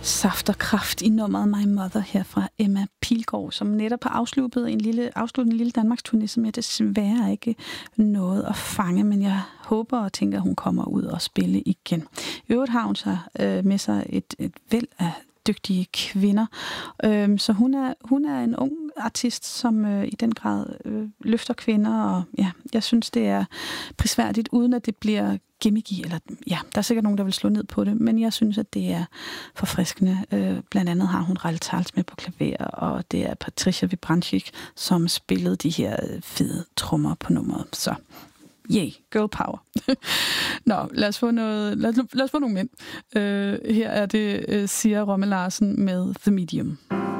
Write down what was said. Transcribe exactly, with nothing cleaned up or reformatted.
saft og kraft i nummeret My Mother her fra Emma Pilgaard, som netop har afsluttet en lille, afsluttet en lille Danmarks-turné, som jeg desværre ikke nåede at fange, men jeg håber og tænker, at hun kommer ud og spille igen. I øvrigt har hun så øh, med sig et, et væld af dygtige kvinder. Øhm, så hun er, hun er en ung artist, som øh, i den grad øh, løfter kvinder, og ja, jeg synes, det er prisværdigt, uden at det bliver gimmicky, eller ja, der er sikkert nogen, der vil slå ned på det, men jeg synes, at det er forfriskende. Øh, blandt andet har hun Ralf Tals med på klaver, og det er Patricia Wybranczyk, som spillede de her fede trommer på nummeret. Så yay, girl power. Nå, lad os få noget, lad, lad os få nogle mænd. Uh, her er det uh, Sia Romme Larsen med The Medium.